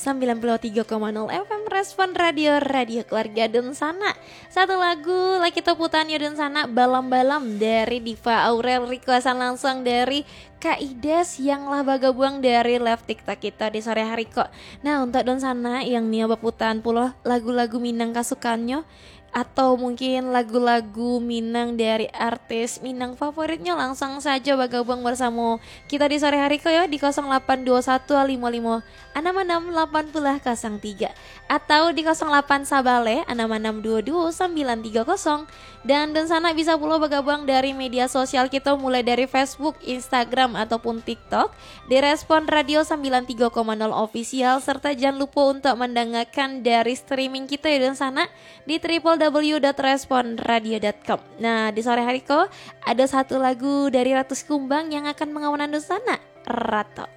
93,0 FM Respon Radio, Radio Keluarga Donsana. Satu lagu lagi teputan ya Donsana, Balam-Balam dari Diva Aurel, requestan langsung dari Kak Ides yang lah bagabung dari live TikTok kita di sore hari kok. Nah untuk Donsana yang nia baputan puluh lagu-lagu Minang kasukannya, atau mungkin lagu-lagu Minang dari artis Minang favoritnya, langsung saja bergabung bersama kita di sore hari kok ya di 082155 atau di 08 Sabale 66222930. Dan sana bisa pula bergabung dari media sosial kita mulai dari Facebook, Instagram ataupun TikTok di Respon Radio 93,0 official, serta jangan lupa untuk mendengarkan dari streaming kita ya sana di www.responradio.com. Nah di sore hari kok ada satu lagu dari Ratu Kumbang yang akan mengawanan sana, Rato.